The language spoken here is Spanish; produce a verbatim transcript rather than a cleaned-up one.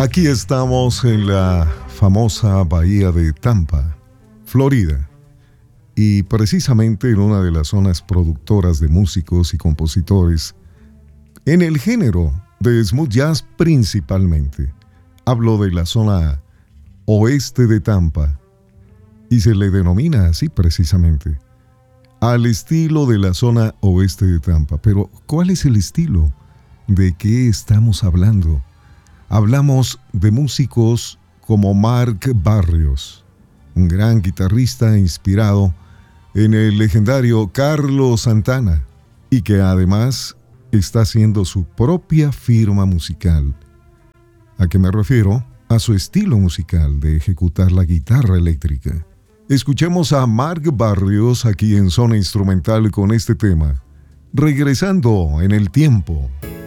Aquí estamos en la famosa bahía de Tampa, Florida, y precisamente en una de las zonas productoras de músicos y compositores en el género de smooth jazz principalmente. Hablo de la zona oeste de Tampa y se le denomina así precisamente, al estilo de la zona oeste de Tampa. Pero, ¿cuál es el estilo? ¿De qué estamos hablando? Hablamos de músicos como Mark Barrios, un gran guitarrista inspirado en el legendario Carlos Santana y que además está haciendo su propia firma musical. ¿A qué me refiero? A su estilo musical de ejecutar la guitarra eléctrica. Escuchemos a Mark Barrios aquí en Zona Instrumental con este tema, Regresando en el Tiempo.